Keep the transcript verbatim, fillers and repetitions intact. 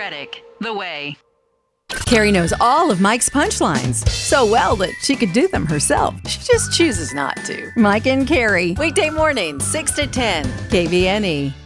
Reddick, The Way. Carrie knows all of Mike's punchlines so well that she could do them herself. She just chooses not to. Mike and Carrie, weekday mornings, six to ten, K V N E.